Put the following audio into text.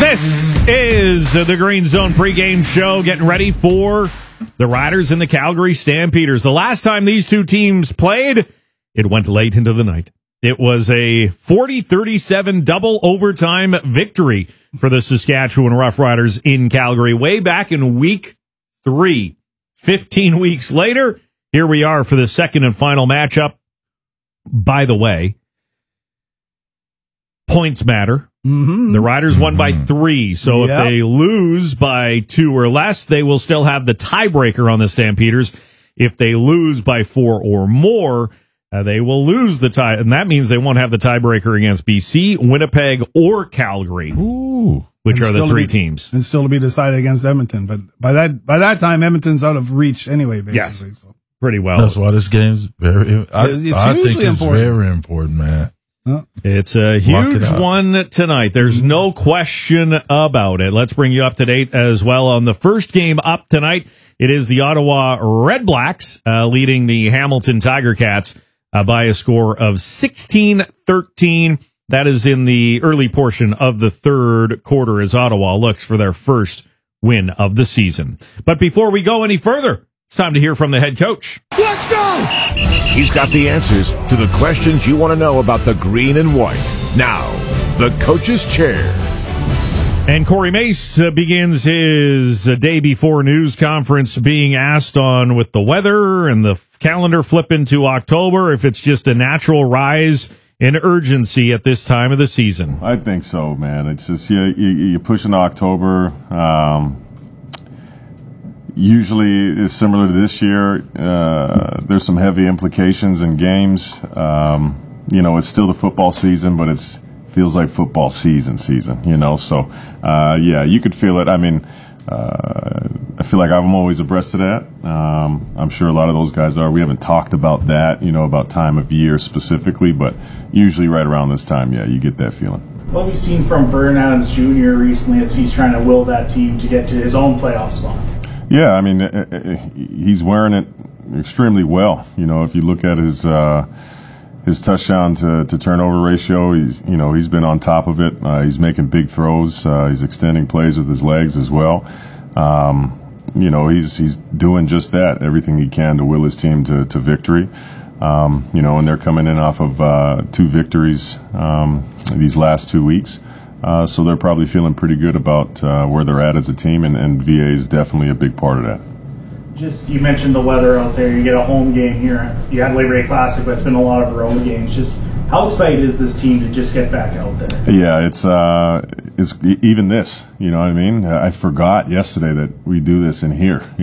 This is the Green Zone pregame show, getting ready for the Riders and the Calgary Stampeders. The last time these two teams played, it went late into the night. It was a 40-37 double overtime victory for the Saskatchewan Roughriders in Calgary way back in week 3. 15 weeks later, here we are for the second and final matchup. By the way, points matter. Mm-hmm. The Riders won by 3, so if they lose by 2 or less, they will still have the tiebreaker on the Stampeders. If they lose by 4 or more, they will lose the tie, and that means they won't have the tiebreaker against BC, Winnipeg, or Calgary, which are the 3 teams. And still to be decided against Edmonton, but by that time, Edmonton's out of reach anyway, basically. Yes, so. Pretty well. That's why this game's very. I think it's very important, man. It's a huge one tonight. There's no question about it. Let's bring you up to date as well on the first game up tonight. It is the Ottawa Red Blacks leading the Hamilton Tiger Cats by a score of 16-13. That is in the early portion of the third quarter as Ottawa looks for their first win of the season. But before we go any further, it's time to hear from the head coach. Let's go! He's got the answers to the questions you want to know about the green and white. Now, the coach's chair. And Corey Mace begins his day before news conference being asked on with the weather and the calendar flip into October if it's just a natural rise in urgency at this time of the season. I think so, man. It's just you push into October. Usually it's similar to this year. There's some heavy implications in games. It's still the football season, but it feels like football season, So, you could feel it. I mean, I feel like I'm always abreast of that. I'm sure a lot of those guys are. We haven't talked about that, about time of year specifically, but usually right around this time, you get that feeling. What have you seen from Vernon Adams Jr. recently as he's trying to will that team to get to his own playoff spot? Yeah, I mean, he's wearing it extremely well. If you look at his touchdown to turnover ratio, he's been on top of it. He's making big throws. He's extending plays with his legs as well. He's doing just that, everything he can to will his team to victory. And they're coming in off of 2 victories these last 2 weeks. So they're probably feeling pretty good about where they're at as a team, and VA is definitely a big part of that. Just, you mentioned the weather out there. You get a home game here. You had Labor Day Classic, but it's been a lot of road games. Just how excited is this team to just get back out there? Yeah, it's even this. You know what I mean? I forgot yesterday that we do this in here.